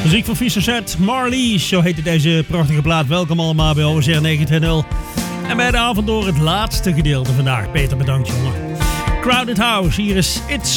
Muziek van Fischer Set, Marlies, zo heette deze prachtige plaat. Welkom allemaal bij OSR 920. En bij de avond door het laatste gedeelte vandaag. Peter, bedankt jongen. Crowded House, hier is It's